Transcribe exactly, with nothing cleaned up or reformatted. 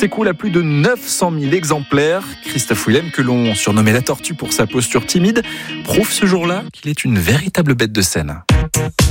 s'écoule à plus de neuf cent mille exemplaires. Christophe Willem, que l'on surnommait la tortue pour sa posture timide, prouve ce jour-là qu'il est une véritable bête de scène.